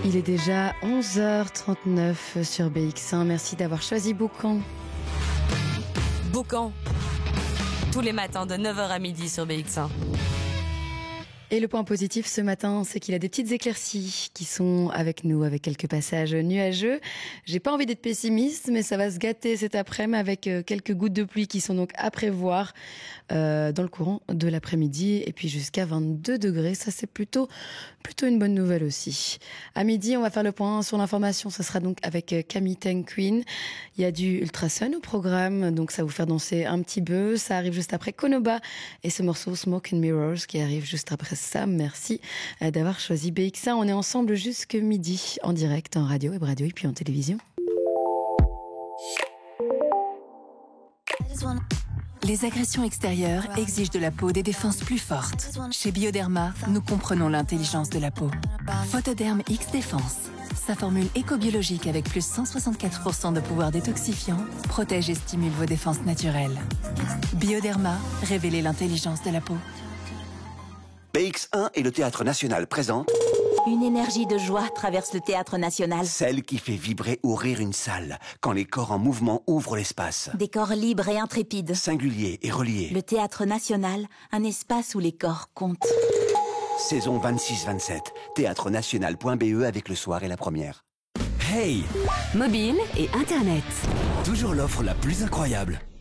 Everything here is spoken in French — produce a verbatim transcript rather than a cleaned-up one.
Il est déjà onze heures trente-neuf sur B X un. Merci d'avoir choisi Boucan. Boucan, tous les matins de neuf heures à midi sur B X un. Et le point positif ce matin, c'est qu'il a des petites éclaircies qui sont avec nous, avec quelques passages nuageux. J'ai pas envie d'être pessimiste, mais ça va se gâter cet après-midi avec quelques gouttes de pluie qui sont donc à prévoir euh, dans le courant de l'après-midi. Et puis jusqu'à vingt-deux degrés, ça c'est plutôt plutôt une bonne nouvelle aussi. À midi, on va faire le point sur l'information. Ça sera donc avec Camille Tang Queen. Il y a du Ultrason au programme, donc ça va vous faire danser un petit peu. Ça arrive juste après Konoba et ce morceau Smoke and Mirrors qui arrive juste après ça. Merci d'avoir choisi B X un. On est ensemble jusque midi en direct, en radio, web radio et puis en télévision. Les agressions extérieures exigent de la peau des défenses plus fortes. Chez Bioderma, nous comprenons l'intelligence de la peau. Photoderm X Défense. Sa formule éco-biologique avec plus cent soixante-quatre pour cent de pouvoir détoxifiant protège et stimule vos défenses naturelles. Bioderma, révélez l'intelligence de la peau. B X un et le Théâtre National présentent Une énergie de joie traverse le Théâtre National. celle qui fait vibrer ou rire une salle, quand les corps en mouvement ouvrent l'espace. Des corps libres et intrépides. Singuliers et reliés. Le Théâtre National, un espace où les corps comptent. Saison vingt-six vingt-sept. théâtre national point b e avec le soir et la première. Hey! Mobile et Internet. Toujours l'offre la plus incroyable.